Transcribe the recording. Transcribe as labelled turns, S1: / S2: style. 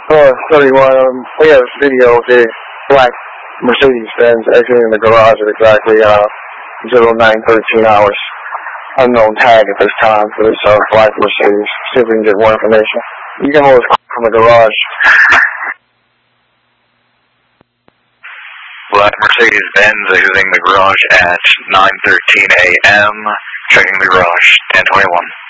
S1: 31, we have a video of the black Mercedes-Benz exiting the garage at exactly 09:13 hours. Unknown tag at this time for this black Mercedes. See if we can get more information. You can hold this from the garage.
S2: Black Mercedes-Benz exiting the garage at 9:13 a.m. Checking the garage, 1021.